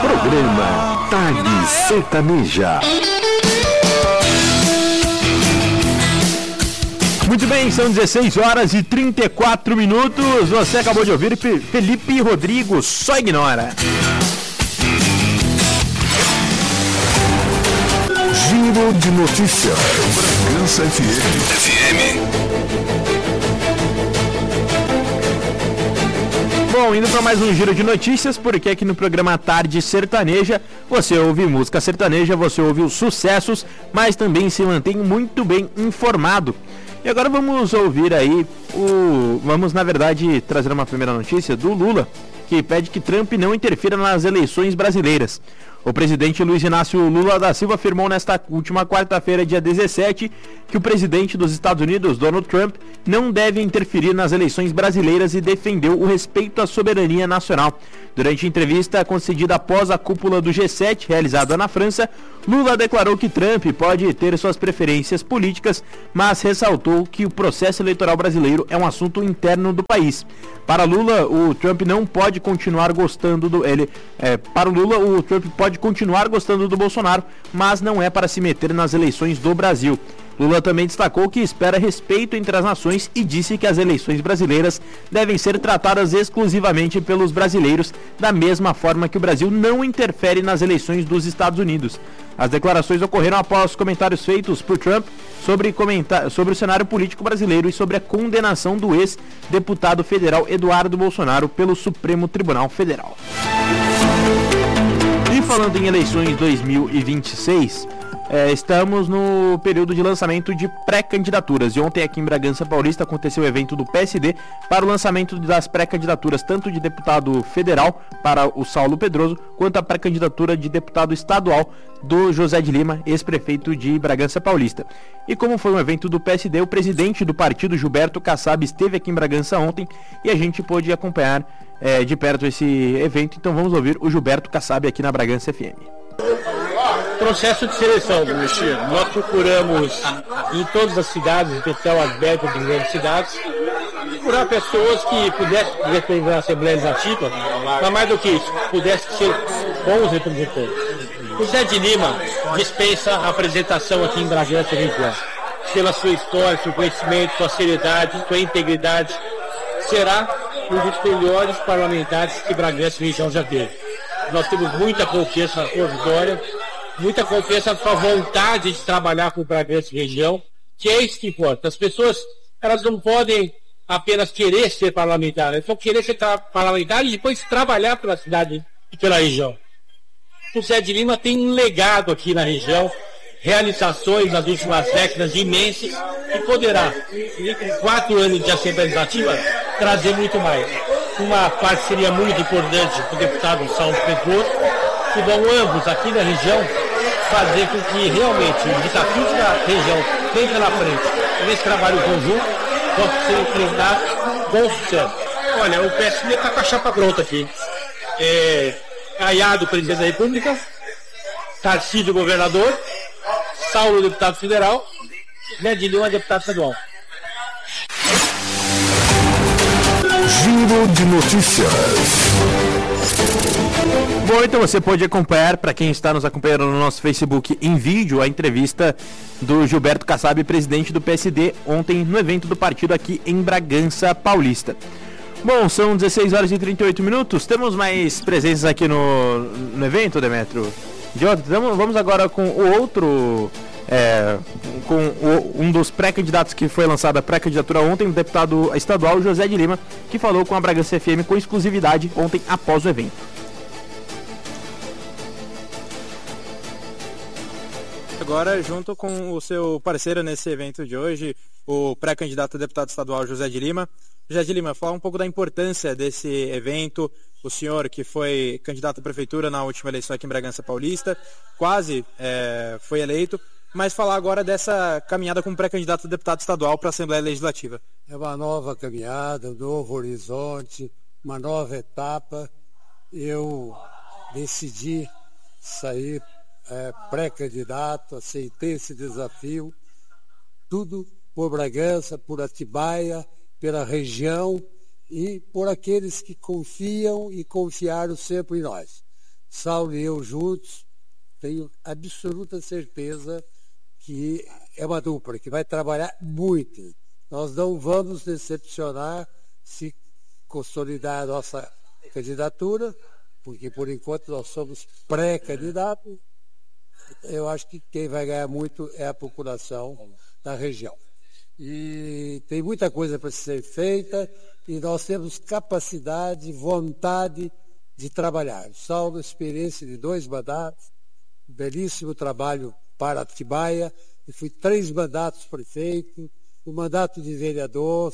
Programa Tarde Sertaneja. Muito bem, são 16 horas e 34 minutos. Você acabou de ouvir Felipe Rodrigo, Só Ignora. Giro de notícias. Bragança FM. Bom, indo para mais um giro de notícias, porque aqui no programa Tarde Sertaneja você ouve música sertaneja, você ouve os sucessos, mas também se mantém muito bem informado. E agora vamos ouvir aí vamos, na verdade, trazer uma primeira notícia do Lula, que pede que Trump não interfira nas eleições brasileiras. O presidente Luiz Inácio Lula da Silva afirmou nesta última quarta-feira, dia 17, que o presidente dos Estados Unidos, Donald Trump, não deve interferir nas eleições brasileiras e defendeu o respeito à soberania nacional. Durante entrevista concedida após a cúpula do G7, realizada na França, Lula declarou que Trump pode ter suas preferências políticas, mas ressaltou que o processo eleitoral brasileiro é um assunto interno do país. Para Lula, o Trump não pode continuar gostando do... Para o Lula, o Trump pode continuar gostando do Bolsonaro, mas não é para se meter nas eleições do Brasil. Lula também destacou que espera respeito entre as nações e disse que as eleições brasileiras devem ser tratadas exclusivamente pelos brasileiros, da mesma forma que o Brasil não interfere nas eleições dos Estados Unidos. As declarações ocorreram após comentários feitos por Trump sobre o cenário político brasileiro e sobre a condenação do ex-deputado federal Eduardo Bolsonaro pelo Supremo Tribunal Federal. E falando em eleições 2026... estamos no período de lançamento de pré-candidaturas e ontem aqui em Bragança Paulista aconteceu o evento do PSD para o lançamento das pré-candidaturas tanto de deputado federal para o Saulo Pedroso quanto a pré-candidatura de deputado estadual do José de Lima, ex-prefeito de Bragança Paulista. E como foi um evento do PSD, o presidente do partido, Gilberto Kassab, esteve aqui em Bragança ontem e a gente pôde acompanhar de perto esse evento, então vamos ouvir o Gilberto Kassab aqui na Bragança FM. Processo de seleção, nós procuramos em todas as cidades, em especial as médias de grandes cidades, procurar pessoas que pudessem representar na Assembleia Legislativa, mas mais do que isso, pudessem ser bons representantes. O Zé de Lima dispensa a apresentação aqui em Bragança região, pela sua história, seu conhecimento, sua seriedade, sua integridade, será um dos melhores parlamentares que Bragança região já teve. Nós temos muita confiança na sua vitória, muita confiança na sua vontade de trabalhar com o Bragança região, que é isso que importa. As pessoas, elas não podem apenas querer ser parlamentar, elas vão querer ser parlamentar e depois trabalhar pela cidade e pela região. O Zé de Lima tem um legado aqui na região, realizações nas últimas décadas imensas, e poderá, com 4 anos de Assembleia Legislativa, trazer muito mais. Uma parceria muito importante com o deputado Saulo Pedroso, que vão ambos aqui na região fazer com que realmente os desafios da região venham na frente nesse trabalho conjunto possam ser enfrentados com sucesso. Olha, o PSD está com a chapa pronta aqui. Caiado, presidente da República, Tarcísio, governador, Saulo, deputado federal, Zé de Lima, deputado estadual. Giro de notícias. Bom, então você pode acompanhar, para quem está nos acompanhando no nosso Facebook em vídeo, a entrevista do Gilberto Kassab, presidente do PSD, ontem no evento do partido aqui em Bragança Paulista. Bom, são 16 horas e 38 minutos, temos mais presenças aqui no evento, Demetrio? Então, vamos agora com o outro... um dos pré-candidatos que foi lançada a pré-candidatura ontem, o deputado estadual José de Lima, que falou com a Bragança FM com exclusividade ontem após o evento. Agora, junto com o seu parceiro nesse evento de hoje, o pré-candidato a deputado estadual José de Lima. José de Lima, fala um pouco da importância desse evento. O senhor, que foi candidato à prefeitura na última eleição aqui em Bragança Paulista, quase foi eleito, mas falar agora dessa caminhada como pré-candidato a deputado estadual para a Assembleia Legislativa. É uma nova caminhada, um novo horizonte, uma nova etapa. Eu decidi sair pré-candidato, aceitei esse desafio, tudo por Bragança, por Atibaia, pela região e por aqueles que confiam e confiaram sempre em nós. Saulo e eu juntos, tenho absoluta certeza que é uma dupla que vai trabalhar muito. Nós não vamos decepcionar se consolidar a nossa candidatura, porque por enquanto nós somos pré-candidatos. Eu acho que quem vai ganhar muito é a população da região. E tem muita coisa para ser feita e nós temos capacidade, vontade de trabalhar. Saulo, experiência de 2 mandatos, um belíssimo trabalho para Atibaia. Eu fui 3 mandatos prefeito, um mandato de vereador,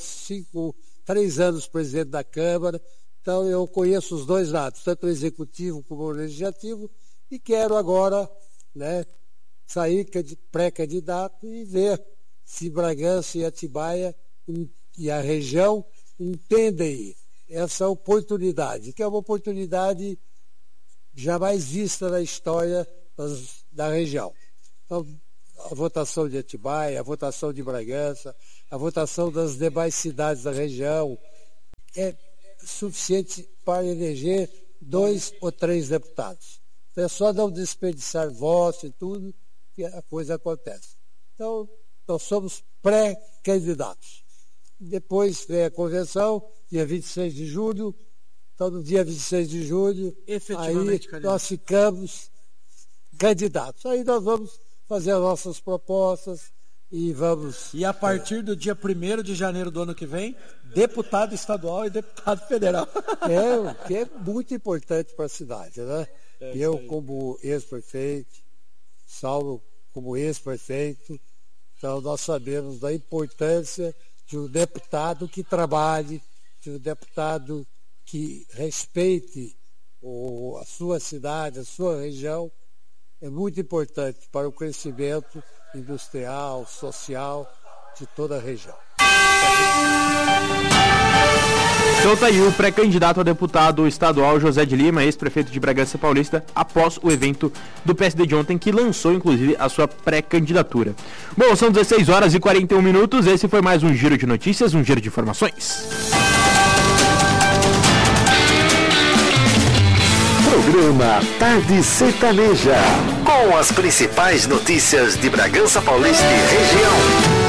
3 anos presidente da Câmara. Então eu conheço os 2 lados, tanto o executivo como o legislativo, e quero agora, né, sair pré-candidato e ver se Bragança e Atibaia e a região entendem essa oportunidade, que é uma oportunidade jamais vista na história da região. Então, a votação de Atibaia, a votação de Bragança, a votação das demais cidades da região é suficiente para eleger 2 ou 3 deputados. Então, é só não desperdiçar votos e tudo que a coisa acontece. Então, nós somos pré-candidatos. Depois vem a convenção, dia 26 de julho. Então, no dia 26 de julho, aí nós ficamos candidatos. Aí nós vamos fazer as nossas propostas e vamos... E a partir do dia 1º de janeiro do ano que vem, deputado estadual e deputado federal. O que é muito importante para a cidade, né? Eu, como ex-prefeito, Saulo, como ex-prefeito, então nós sabemos da importância de um deputado que trabalhe, de um deputado que respeite a sua cidade, a sua região. É muito importante para o crescimento industrial, social de toda a região. Então tá aí o pré-candidato a deputado estadual José de Lima, ex-prefeito de Bragança Paulista, após o evento do PSD de ontem, que lançou inclusive a sua pré-candidatura. Bom, são 16 horas e 41 minutos, esse foi mais um giro de notícias, um giro de informações. Programa Tarde Sertaneja, com as principais notícias de Bragança Paulista e região.